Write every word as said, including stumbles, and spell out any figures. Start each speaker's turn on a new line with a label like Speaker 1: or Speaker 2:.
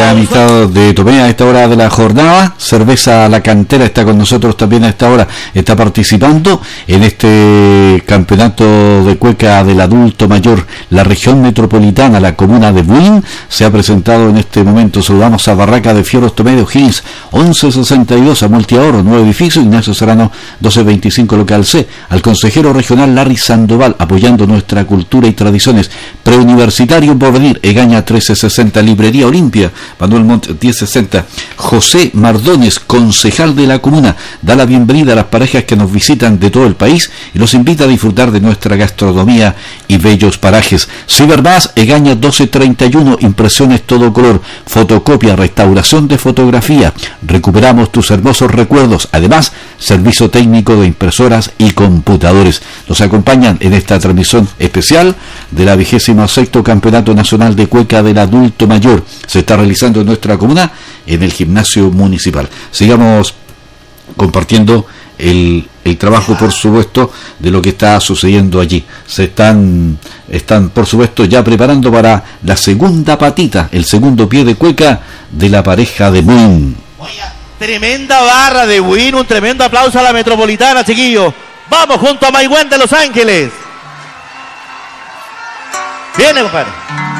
Speaker 1: la amistad de Tomé a esta hora de la jornada. Cerveza La Cantera está con nosotros también a esta hora, está participando en este campeonato de cueca del adulto mayor. La región metropolitana, la comuna de Buin, se ha presentado en este momento. Saludamos a Barraca de Fierros Tomé de O'Higgins, once sesenta y dos, a Multiahorro, nuevo edificio, Ignacio Serrano, doce veinticinco, local C. Al consejero regional Larry Sandoval, apoyando nuestra cultura y tradiciones. Preuniversitario Porvenir, Egaña trece sesenta, Librería Olimpia, Manuel Montt diez sesenta. José Mardones, concejal de la comuna, da la bienvenida a las parejas que nos visitan de todo el país y los invita a disfrutar de nuestra gastronomía y bellos parajes. Cibermas, Egaña doce treinta y uno, impresiones todo color, fotocopia, restauración de fotografía. Recuperamos tus hermosos recuerdos. Además, servicio técnico de impresoras y computadores. Nos acompañan en esta transmisión especial de la vigésima sexto Campeonato Nacional de Cueca del Adulto Mayor. Se está realizando en nuestra comuna, en el gimnasio municipal. Sigamos compartiendo el, el trabajo, por supuesto, de lo que está sucediendo allí. Se están, están, por supuesto, ya preparando para la segunda patita, el segundo pie de cueca de la pareja de Buin.
Speaker 2: Tremenda barra de Buin, un tremendo aplauso a la Metropolitana, chiquillos. Vamos junto a Maigüen de Los Ángeles. Viene, compadre.